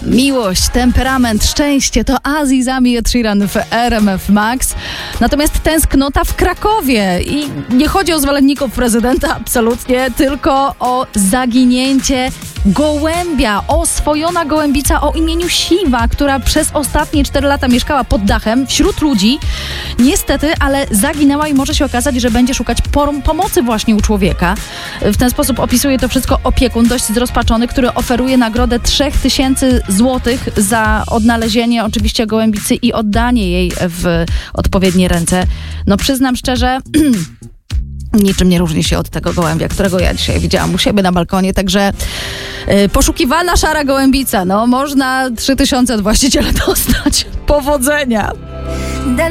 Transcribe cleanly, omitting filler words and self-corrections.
Miłość, temperament, szczęście to Aziz Ami Ed Sheeran w RMF Max. Natomiast tęsknota w Krakowie. I nie chodzi o zwolenników prezydenta, absolutnie, tylko o zaginięcie gołębia. Oswojona gołębica o imieniu Siwa, która przez ostatnie 4 lata mieszkała pod dachem wśród ludzi. Niestety, ale zaginęła i może się okazać, że będzie szukać pomocy właśnie u człowieka. W ten sposób opisuje to wszystko opiekun, dość zrozpaczony, który oferuje nagrodę 3000 złotych za odnalezienie oczywiście gołębicy i oddanie jej w odpowiednie ręce. No przyznam szczerze, niczym nie różni się od tego gołębia, którego ja dzisiaj widziałam u siebie na balkonie, także poszukiwana szara gołębica. No można 3000 od właściciela dostać. Powodzenia!